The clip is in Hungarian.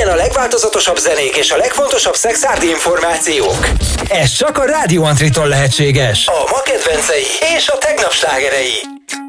Innen a legváltozatosabb zenék és a legfontosabb szexárdi információk. Ez csak a Rádió Antritól lehetséges. A ma kedvencei és a tegnap slágerei.